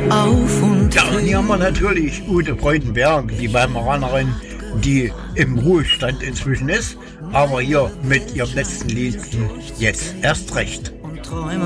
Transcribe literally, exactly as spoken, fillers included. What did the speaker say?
auf und Ja, und hier haben wir natürlich Ute Freudenberg, die Weimaranerin, die im Ruhestand inzwischen ist, aber hier mit ihrem letzten Lied jetzt erst recht. Träume